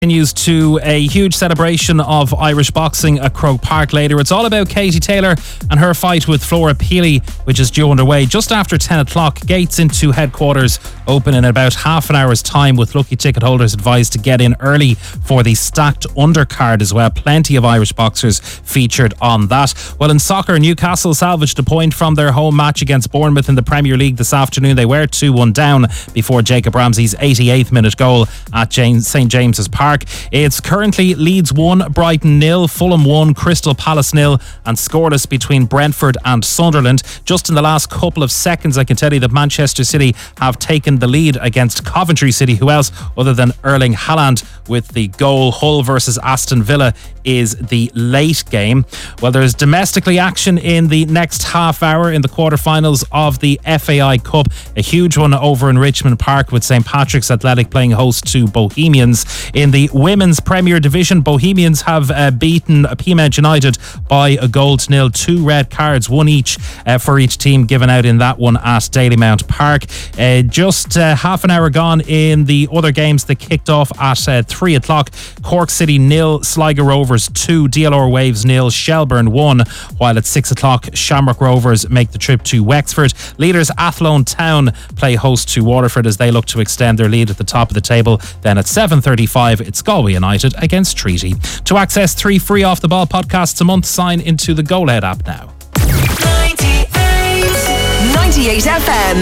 Continues to a huge celebration of Irish boxing at Croke Park later. It's all about Katie Taylor and her fight with Flora Peely, which is due underway just after 10 o'clock. Gates into headquarters open in about half an hour's time, with lucky ticket holders advised to get in early for the stacked undercard as well. Plenty of Irish boxers featured on that. Well, in soccer, Newcastle salvaged a point from their home match against Bournemouth in the Premier League this afternoon. They were 2-1 down before Jacob Ramsey's 88th minute goal at St James's Park. It's currently Leeds 1, Brighton 0, Fulham 1, Crystal Palace 0, and scoreless between Brentford and Sunderland. Just in the last couple of seconds, I can tell you that Manchester City have taken the lead against Coventry City. Who else other than Erling Haaland with the goal? Hull versus Aston Villa is the late game. Well, there's domestically action in the next half hour in the quarterfinals of the FAI Cup. A huge one over in Richmond Park, with St Patrick's Athletic playing host to Bohemians. In the Women's Premier Division, Bohemians have beaten Peamount United by a goal to nil. 2 red cards, one each for each team, given out in that one at Dalymount Park. Just half an hour gone in the other games that kicked off at 3 o'clock. Cork City 0, Sligo Rovers 2, DLR Waves 0, Shelburne 1, while at 6 o'clock Shamrock Rovers make the trip to Wexford. Leaders Athlone Town play host to Waterford as they look to extend their lead at the top of the table. Then at 7:35 it's Galway United against Treaty. To access 3 free off the ball podcasts a month, sign into the Go Ahead app now. 98 FM.